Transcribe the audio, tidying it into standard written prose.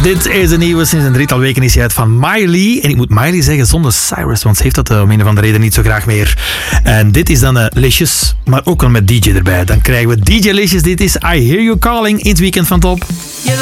Dit is de nieuwe, sinds een drietal weken is hij uit van Miley. En ik moet Miley zeggen zonder Cyrus, want ze heeft dat om een of andere reden niet zo graag meer. En dit is dan Licious, maar ook al met DJ erbij. Dan krijgen we DJ Licious, dit is I Hear You Calling in het weekend van Top.